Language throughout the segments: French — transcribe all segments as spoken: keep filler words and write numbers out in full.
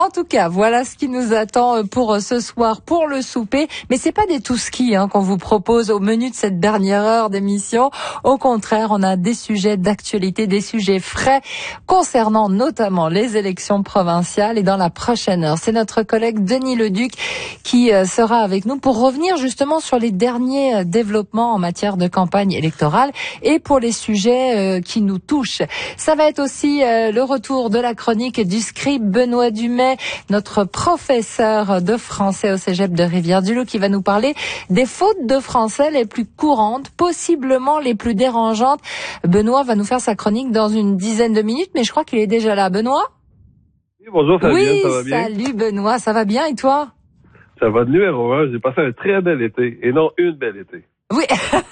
En tout cas, voilà ce qui nous attend pour ce soir, pour le souper. Mais c'est pas des tout skis hein, qu'on vous propose au menu de cette dernière heure d'émission. Au contraire, on a des sujets d'actualité, des sujets frais concernant notamment les élections provinciales. Et dans la prochaine heure, c'est notre collègue Denis Leduc qui sera avec nous pour revenir justement sur les derniers développements en matière de campagne électorale et pour les sujets qui nous touchent. Ça va être aussi le retour de la chronique du scribe Benoît Dumais, notre professeur de français au cégep de Rivière-du-Loup, qui va nous parler des fautes de français les plus courantes, possiblement les plus dérangeantes. Benoît va nous faire sa chronique dans une dizaine de minutes, mais je crois qu'il est déjà là. Benoît ? Oui, bonjour Fabienne, oui, ça va bien? Salut Benoît, ça va bien et toi? Ça va de numéro un, j'ai passé un très bel été, et non une belle été. Oui.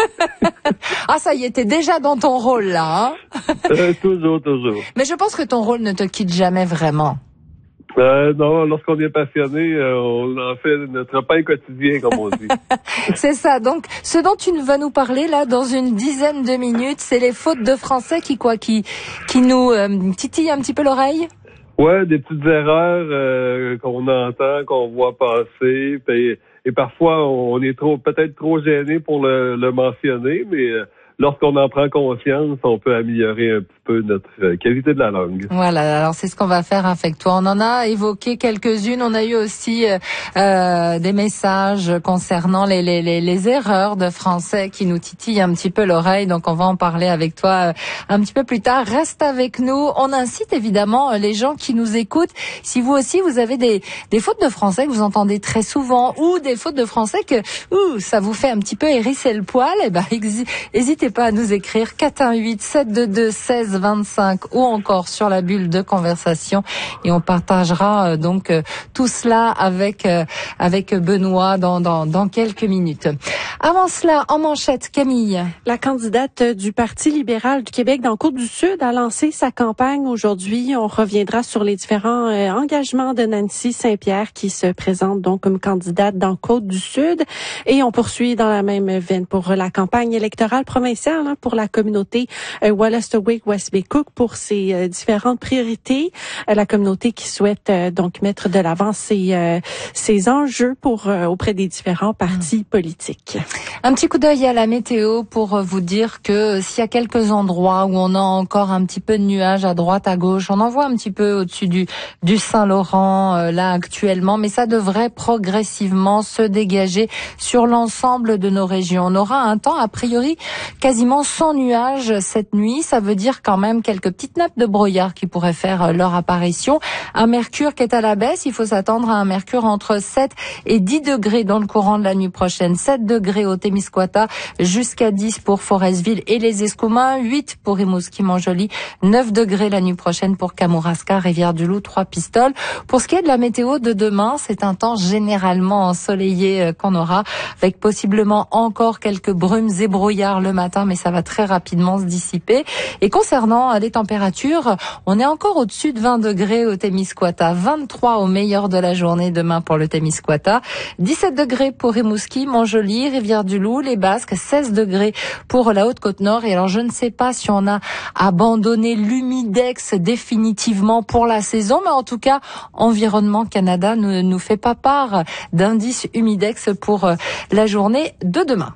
Ah, ça y est, t'es déjà dans ton rôle là. Hein? euh, toujours, toujours. Mais je pense que ton rôle ne te quitte jamais vraiment. Euh, non, lorsqu'on est passionné, euh, on en fait notre pain quotidien, comme on dit. C'est ça. Donc, ce dont tu vas nous parler là dans une dizaine de minutes, c'est les fautes de français qui quoi, qui qui nous euh, titillent un petit peu l'oreille. Ouais, des petites erreurs euh, qu'on entend, qu'on voit passer, et, et parfois on est trop, peut-être trop gêné pour le, le mentionner, mais euh, lorsqu'on en prend conscience, on peut améliorer un petit peu notre euh, qualité de la langue. Voilà, alors c'est ce qu'on va faire avec toi. On en a évoqué quelques-unes. On a eu aussi euh, euh, des messages concernant les, les, les, les erreurs de français qui nous titillent un petit peu l'oreille. Donc on va en parler avec toi euh, un petit peu plus tard. Reste avec nous. On incite évidemment les gens qui nous écoutent. Si vous aussi vous avez des, des fautes de français que vous entendez très souvent ou des fautes de français que ouh, ça vous fait un petit peu hérisser le poil, eh ben n'hésitez pas à nous écrire quatre un huit sept deux deux seize vingt-cinq ou encore sur la bulle de conversation et on partagera euh, donc euh, tout cela avec euh, avec Benoît dans, dans dans quelques minutes. Avant cela, en manchette, Camille. La candidate du Parti libéral du Québec dans Côte-du-Sud a lancé sa campagne aujourd'hui. On reviendra sur les différents euh, engagements de Nancy Saint-Pierre qui se présente donc comme candidate dans Côte-du-Sud et on poursuit dans la même veine pour la campagne électorale provinciale hein, pour la communauté euh, Wallace-Wake-West-Bay-Cook pour ses euh, différentes priorités. Euh, la communauté qui souhaite euh, donc mettre de l'avant ses, euh, ses enjeux pour euh, auprès des différents partis politiques. Un petit coup d'œil à la météo pour vous dire que s'il y a quelques endroits où on a encore un petit peu de nuages à droite, à gauche, on en voit un petit peu au-dessus du, du Saint-Laurent euh, là actuellement, mais ça devrait progressivement se dégager sur l'ensemble de nos régions. On aura un temps a priori quasiment sans nuages cette nuit. Ça veut dire quand même quelques petites nappes de brouillard qui pourraient faire leur apparition. Un mercure qui est à la baisse. Il faut s'attendre à un mercure entre sept et dix degrés dans le courant de la nuit prochaine. sept degrés au Témiscouata, jusqu'à dix pour Forestville et les Escoumins, huit pour Rimouski-Montjoly, neuf degrés la nuit prochaine pour Kamouraska, Rivière-du-Loup, Trois-Pistoles. Pour ce qui est de la météo de demain, c'est un temps généralement ensoleillé qu'on aura, avec possiblement encore quelques brumes et brouillards le matin, mais ça va très rapidement se dissiper. Et concernant les températures, on est encore au-dessus de vingt degrés au Témiscouata, vingt-trois au meilleur de la journée demain pour le Témiscouata, dix-sept degrés pour Rimouski, Montjoly, Rivière-du-Loup, les Basques, seize degrés pour la Haute-Côte-Nord. Et alors je ne sais pas si on a abandonné l'humidex définitivement pour la saison, mais en tout cas, Environnement Canada ne nous fait pas part d'indice humidex pour la journée de demain.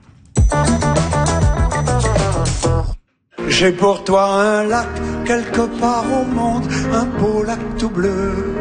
J'ai pour toi un lac quelque part au monde, un beau lac tout bleu.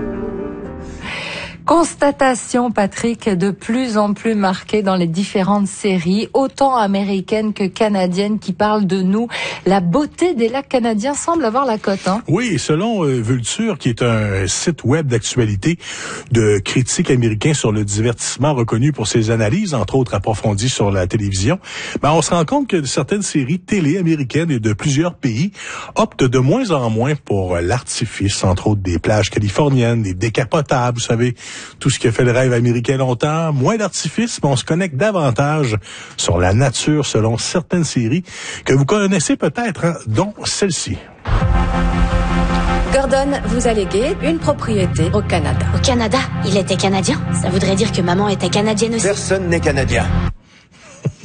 Constatation, Patrick, de plus en plus marquée dans les différentes séries, autant américaines que canadiennes, qui parlent de nous. La beauté des lacs canadiens semble avoir la cote, hein? Oui, selon euh, Vulture, qui est un site web d'actualité de critiques américains sur le divertissement reconnu pour ses analyses, entre autres approfondies sur la télévision, ben on se rend compte que certaines séries télé américaines et de plusieurs pays optent de moins en moins pour l'artifice, entre autres des plages californiennes, des décapotables, vous savez, tout ce qui a fait le rêve américain longtemps, moins d'artifice, mais on se connecte davantage sur la nature selon certaines séries que vous connaissez peut-être, hein, dont celle-ci. Gordon vous a légué une propriété au Canada. Au Canada? Il était canadien? Ça voudrait dire que maman était canadienne aussi? Personne n'est canadien.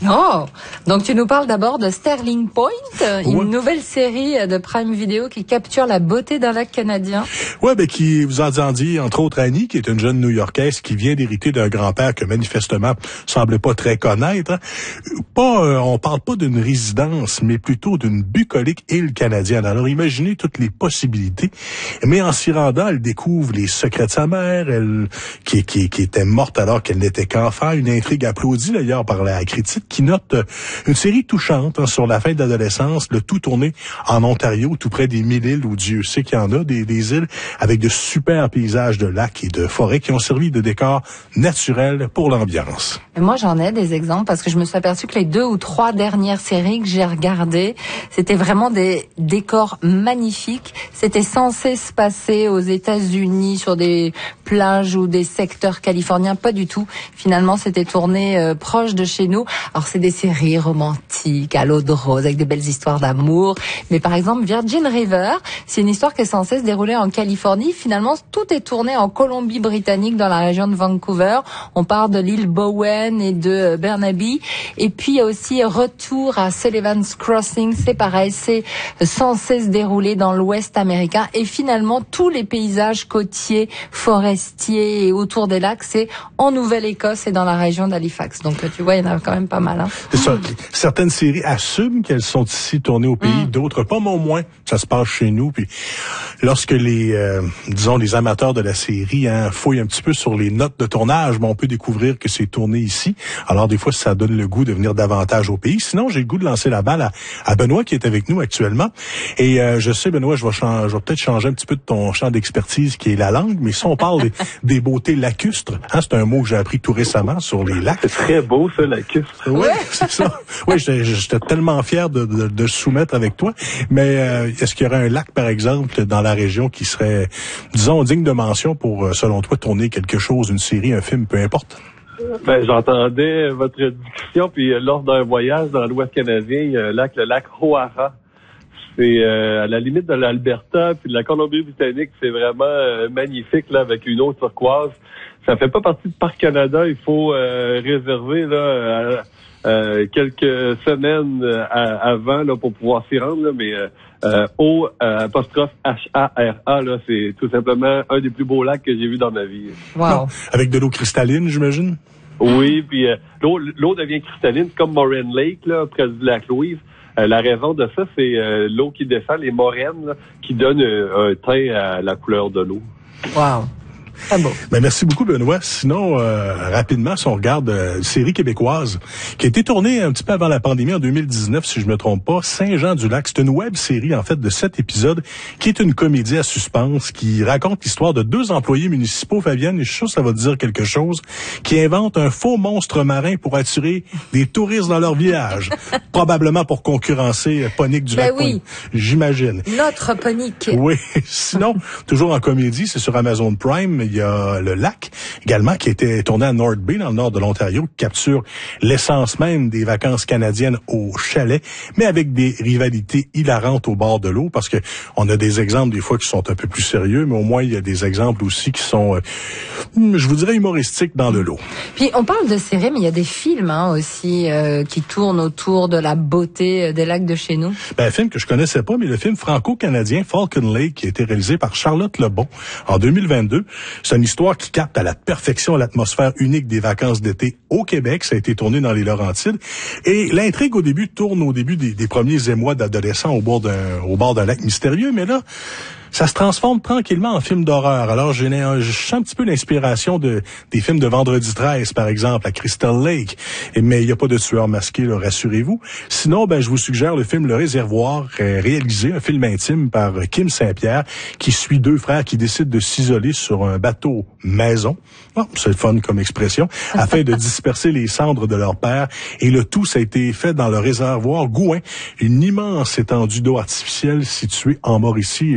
Oh, donc tu nous parles d'abord de Sterling Point, une ouais. nouvelle série de Prime Video qui capture la beauté d'un lac canadien. Ouais, ben qui vous en dit, entre autres Annie, qui est une jeune New-Yorkaise qui vient d'hériter d'un grand-père que manifestement semble pas très connaître. Pas, euh, on parle pas d'une résidence, mais plutôt d'une bucolique île canadienne. Alors imaginez toutes les possibilités. Mais en s'y rendant, elle découvre les secrets de sa mère, elle qui, qui, qui était morte alors qu'elle n'était qu'enfant. Une intrigue applaudie d'ailleurs par la critique, qui note une série touchante hein, sur la fin de l'adolescence, le tout tourné en Ontario, tout près des mille îles où Dieu sait qu'il y en a, des, des îles avec de super paysages de lacs et de forêts qui ont servi de décor naturel pour l'ambiance. Et moi, j'en ai des exemples parce que je me suis aperçue que les deux ou trois dernières séries que j'ai regardées, c'était vraiment des décors magnifiques. C'était censé se passer aux États-Unis sur des plages ou des secteurs californiens, pas du tout. Finalement, c'était tourné euh, proche de chez nous. Alors, c'est des séries romantiques, à l'eau de rose, avec des belles histoires d'amour. Mais par exemple, Virgin River, c'est une histoire qui est censée se dérouler en Californie. Finalement, tout est tourné en Colombie-Britannique, dans la région de Vancouver. On part de l'île Bowen et de Burnaby. Et puis, il y a aussi Retour à Sullivan's Crossing. C'est pareil, c'est censé se dérouler dans l'Ouest américain. Et finalement, tous les paysages côtiers, forestiers et autour des lacs, c'est en Nouvelle-Écosse et dans la région d'Halifax. Donc, tu vois, il y en a quand même pas mal. Hein? C'est ça. Certaines séries assument qu'elles sont ici tournées au pays, mm. d'autres pas, mais au moins, ça se passe chez nous. Puis, lorsque les, euh, disons, les amateurs de la série hein, fouillent un petit peu sur les notes de tournage, ben, on peut découvrir que c'est tourné ici. Alors, des fois, ça donne le goût de venir davantage au pays. Sinon, j'ai le goût de lancer la balle à, à Benoît, qui est avec nous actuellement. Et euh, je sais, Benoît, je vais, changer, je vais peut-être changer un petit peu de ton champ d'expertise, qui est la langue, mais si on parle des, des beautés lacustres, hein, c'est un mot que j'ai appris tout récemment sur les lacs. C'est très beau, ça, lacustre. Oui, ouais, c'est ça. Oui, j'étais tellement fier de, de, de soumettre avec toi. Mais euh, est-ce qu'il y aurait un lac, par exemple, dans la région qui serait, disons, digne de mention pour, selon toi, tourner quelque chose, une série, un film, peu importe? Ben, j'entendais votre discussion, puis lors d'un voyage dans l'Ouest canadien, il y a un lac, le lac Hoara. C'est euh, à la limite de l'Alberta puis de la Colombie-Britannique. C'est vraiment euh, magnifique, là, avec une eau turquoise. Ça fait pas partie de Parc Canada. Il faut euh, réserver là à, euh, quelques semaines à, avant là pour pouvoir s'y rendre. Là, mais euh, euh, O euh, apostrophe H A R A là, c'est tout simplement un des plus beaux lacs que j'ai vu dans ma vie. Wow. Avec de l'eau cristalline, j'imagine. Oui, puis euh, l'eau l'eau devient cristalline comme Moraine Lake là près du lac Louise. Euh, la raison de ça, c'est euh, l'eau qui descend, les moraines, là, qui donnent euh, un teint à la couleur de l'eau. Wow. Très beau. Ben, merci beaucoup, Benoît. Sinon, euh, rapidement, si on regarde euh, une série québécoise qui a été tournée un petit peu avant la pandémie en deux mille dix-neuf, si je me trompe pas, Saint-Jean-du-Lac. C'est une web série, en fait, de sept épisodes qui est une comédie à suspense qui raconte l'histoire de deux employés municipaux, Fabienne, et je suis sûr que ça va te dire quelque chose, qui inventent un faux monstre marin pour attirer des touristes dans leur village. Probablement pour concurrencer Ponique du ben Lac. Oui. J'imagine. Notre Ponique. Oui. Sinon, toujours en comédie, c'est sur Amazon Prime. Il y a Le Lac, également, qui a été tourné à North Bay, dans le nord de l'Ontario, qui capture l'essence même des vacances canadiennes au chalet, mais avec des rivalités hilarantes au bord de l'eau, parce que on a des exemples, des fois, qui sont un peu plus sérieux, mais au moins, il y a des exemples aussi qui sont, euh, je vous dirais, humoristiques dans le lot. Puis, on parle de séries, mais il y a des films hein, aussi euh, qui tournent autour de la beauté des lacs de chez nous. Ben, un film que je connaissais pas, mais le film franco-canadien Falcon Lake, qui a été réalisé par Charlotte Lebon en deux mille vingt-deux. C'est une histoire qui capte à la perfection l'atmosphère unique des vacances d'été au Québec. Ça a été tourné dans les Laurentides. Et l'intrigue, au début, tourne au début des, des premiers émois d'adolescents au bord d'un, au bord d'un lac mystérieux. Mais là, ça se transforme tranquillement en film d'horreur. Alors, j'ai, je sens un petit peu l'inspiration de des films de Vendredi treize, par exemple, à Crystal Lake. Et, mais il n'y a pas de tueur masqué, là, rassurez-vous. Sinon, ben, je vous suggère le film Le Réservoir, réalisé, un film intime par Kim Saint-Pierre, qui suit deux frères qui décident de s'isoler sur un bateau maison. Oh, c'est le fun comme expression, afin de disperser les cendres de leur père. Et le tout, ça a été fait dans le réservoir Gouin, une immense étendue d'eau artificielle située en Mauricie. Et je vous rappelle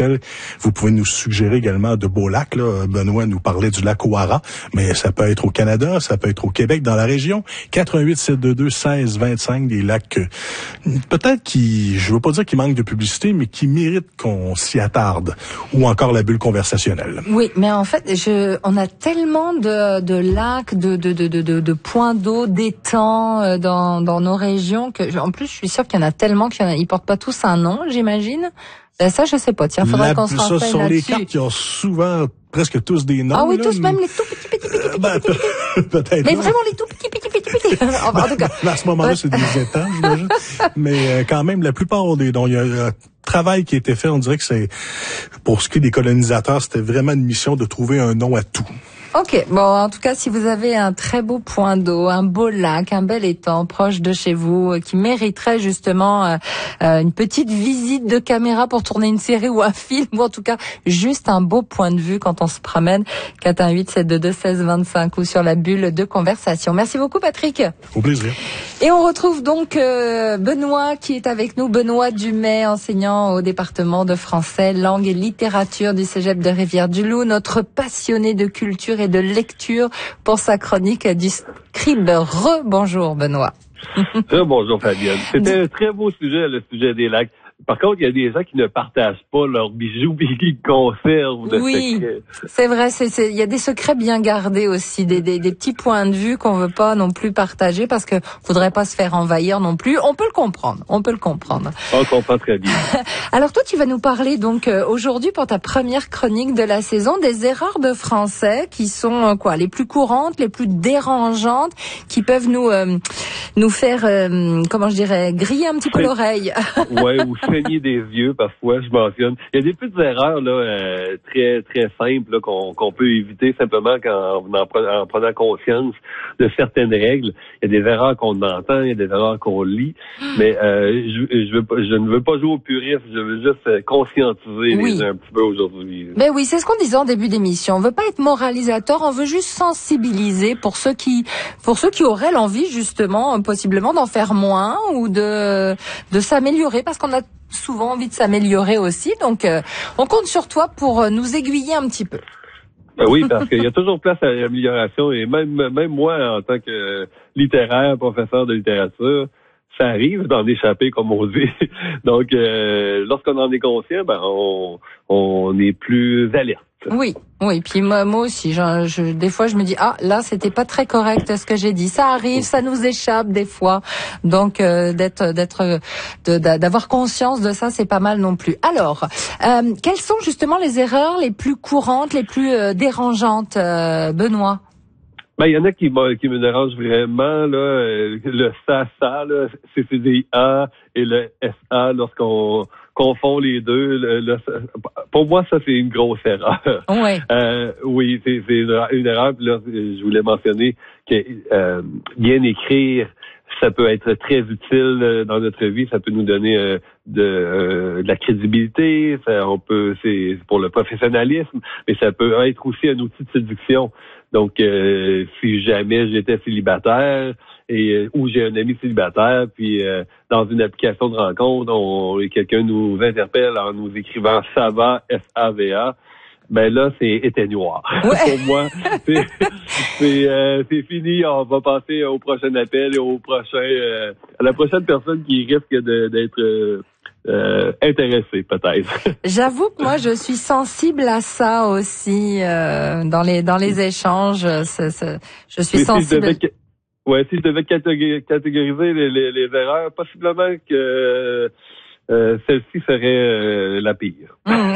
professionnels. Vous pouvez nous suggérer également de beaux lacs. Là. Benoît nous parlait du lac Ouara, mais ça peut être au Canada, ça peut être au Québec, dans la région. quatre un huit sept deux deux seize vingt-cinq, des lacs euh, peut-être qui, je veux pas dire qu'ils manquent de publicité, mais qui méritent qu'on s'y attarde. Ou encore la bulle conversationnelle. Oui, mais en fait, je, on a tellement de, de lacs, de, de, de, de, de points d'eau, d'étangs dans, dans nos régions que, en plus, je suis sûre qu'il y en a tellement qu'ils ne portent pas tous un nom, j'imagine. Ben ça, je sais pas. Tiens, faudrait la, qu'on se renseigne ça, sur là-dessus. les cartes, ils ont souvent presque tous des noms. Ah oui, là, tous, mais... même les tout petits, petits, petits, petits, ben, petits, peut-être. Mais non. vraiment les tout petits, petits, petits, petits. Enfin, en tout cas. À ce moment-là, c'est des étangs, j'imagine. Mais euh, quand même, la plupart ont des dons. Il y a un travail qui a été fait. On dirait que c'est, pour ce qui est des colonisateurs, c'était vraiment une mission de trouver un nom à tout. Ok, bon, en tout cas, si vous avez un très beau point d'eau, un beau lac, un bel étang proche de chez vous, euh, qui mériterait justement euh, euh, une petite visite de caméra pour tourner une série ou un film, ou en tout cas juste un beau point de vue quand on se promène, quatre un huit sept deux deux seize vingt-cinq ou sur la bulle de conversation. Merci beaucoup, Patrick. Au plaisir. Et on retrouve donc euh, Benoît qui est avec nous, Benoît Dumais, enseignant au département de français, langue et littérature du Cégep de Rivière-du-Loup, notre passionné de culture et de lecture pour sa chronique du Scribe. Re-bonjour Benoît. Re-bonjour Fabienne. C'était un très beau sujet, le sujet des lacs. Par contre, il y a des gens qui ne partagent pas leurs bijoux et qui conservent de oui, secrets. C'est vrai, c'est, c'est, il y a des secrets bien gardés aussi, des, des, des petits points de vue qu'on veut pas non plus partager parce que faudrait pas se faire envahir non plus. On peut le comprendre, on peut le comprendre. On comprend très bien. Alors toi, tu vas nous parler donc euh, aujourd'hui pour ta première chronique de la saison des erreurs de français qui sont euh, quoi, les plus courantes, les plus dérangeantes, qui peuvent nous euh, nous faire euh, comment je dirais griller un petit peu l'oreille. Ouais, ou saigner des yeux parfois, je mentionne. Il y a des petites erreurs là euh, très très simples là, qu'on, qu'on peut éviter simplement quand en, en, en prenant conscience de certaines règles. Il y a des erreurs qu'on entend, il y a des erreurs qu'on lit, mais euh, je, je, veux pas, je ne veux pas jouer au puriste, je veux juste conscientiser oui. les gens un petit peu aujourd'hui. Ben oui, c'est ce qu'on disait en début d'émission. On veut pas être moralisateur, on veut juste sensibiliser pour ceux qui, pour ceux qui auraient l'envie justement, possiblement d'en faire moins ou de de s'améliorer, parce qu'on a souvent envie de s'améliorer aussi. Donc, euh, on compte sur toi pour euh, nous aiguiller un petit peu. Ben oui, parce qu'il y a toujours place à l'amélioration, et même même moi, en tant que littéraire, professeur de littérature, ça arrive d'en échapper, comme on dit. Donc, euh, lorsqu'on en est conscient, ben on, on est plus alerte. Oui, oui. Puis moi, moi aussi, je, je, des fois, je me dis ah là, c'était pas très correct ce que j'ai dit. Ça arrive, ça nous échappe des fois. Donc, euh, d'être, d'être, de, d'avoir conscience de ça, c'est pas mal non plus. Alors, euh, quelles sont justement les erreurs les plus courantes, les plus euh, dérangeantes, euh, Benoît? Ben, il y en a qui, qui me dérangent vraiment, là, euh, le ça, ça, là, C C D A et le S A, lorsqu'on confond les deux. Le, le, pour moi, ça, c'est une grosse erreur. Ouais. Euh, oui, c'est, c'est une, une erreur. Puis là, je voulais mentionner que euh, bien écrire, ça peut être très utile dans notre vie. Ça peut nous donner euh, de, euh, de la crédibilité. Ça, on peut, c'est pour le professionnalisme, mais ça peut être aussi un outil de séduction. Donc, euh, si jamais j'étais célibataire et euh, ou j'ai un ami célibataire, puis euh, dans une application de rencontre, on, et quelqu'un nous interpelle en nous écrivant « ça va », S A V A, ben là, c'est éteignoir. Ouais. Pour moi, c'est c'est, euh, c'est fini. On va passer au prochain appel et au prochain euh, à la prochaine personne qui risque de, d'être euh, euh, intéressée, peut-être. J'avoue que moi, je suis sensible à ça aussi euh, dans les dans les échanges. C'est, c'est, je suis Mais sensible. Si je devais, ouais, si je devais catégoriser les, les, les erreurs, possiblement que Euh, celle-ci serait euh, la pire. Mmh.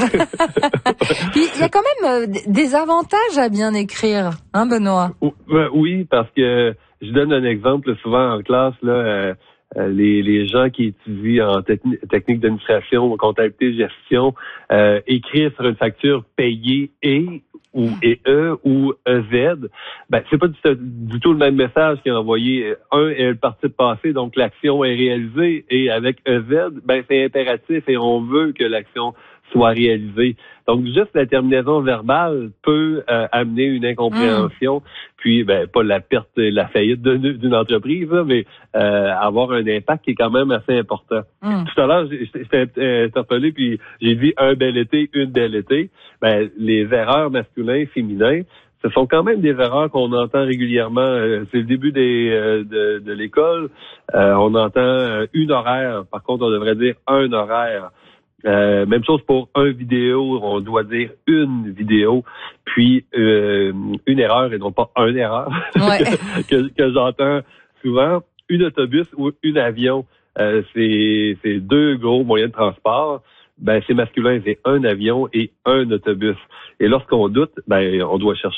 Puis il y a quand même euh, des avantages à bien écrire, hein, Benoît? Oui, parce que je donne un exemple souvent en classe là. Euh, les, les gens qui étudient en techni- technique d'administration, comptabilité, gestion, euh, écrire sur une facture payée et ou et E ou E Z, ben c'est pas du, du tout le même message qui est envoyé. Un est le participe passé, donc l'action est réalisée, et avec E Z, ben c'est impératif et on veut que l'action soit réalisé. Donc, juste la terminaison verbale peut euh, amener une incompréhension, mmh. puis ben pas la perte, la faillite de, d'une entreprise, là, mais euh, avoir un impact qui est quand même assez important. Mmh. Tout à l'heure, j'étais interpellé, puis j'ai dit un bel été, une belle été. Ben, les erreurs masculins, féminins, ce sont quand même des erreurs qu'on entend régulièrement. Euh, c'est le début des euh, de, de l'école. Euh, on entend une horaire. Par contre, on devrait dire un horaire. Euh, même chose pour un vidéo, on doit dire une vidéo, puis euh, une erreur et non pas un erreur ouais. que, que j'entends souvent. Une autobus ou une avion, euh, c'est, c'est deux gros moyens de transport. Ben c'est masculin, c'est un avion et un autobus. Et lorsqu'on doute, ben on doit chercher